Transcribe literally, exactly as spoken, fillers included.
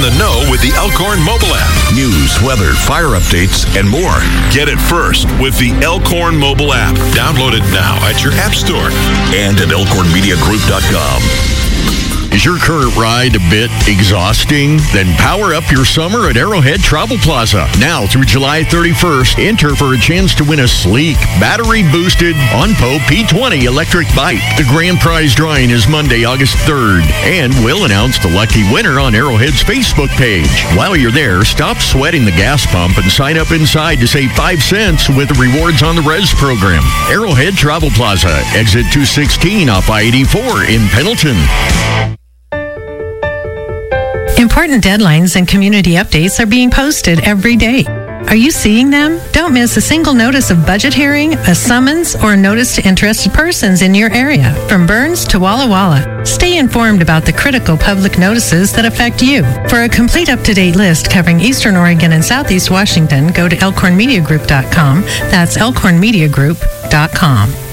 the know with the Elkhorn mobile app. News, weather, fire updates, and more. Get it first with the Elkhorn mobile app. Download it now at your app store and at elkhorn media group dot com. Is your current ride a bit exhausting? Then power up your summer at Arrowhead Travel Plaza. Now through July thirty-first, enter for a chance to win a sleek, battery-boosted OnPo P twenty electric bike. The grand prize drawing is Monday, August third, and we'll announce the lucky winner on Arrowhead's Facebook page. While you're there, stop sweating the gas pump and sign up inside to save five cents with the Rewards on the Res program. Arrowhead Travel Plaza, exit two sixteen off I eighty-four in Pendleton. Important deadlines and community updates are being posted every day. Are you seeing them? Don't miss a single notice of budget hearing, a summons, or a notice to interested persons in your area, from Burns to Walla Walla. Stay informed about the critical public notices that affect you. For a complete up-to-date list covering Eastern Oregon and Southeast Washington, go to elkhorn media group dot com. That's elkhorn media group dot com.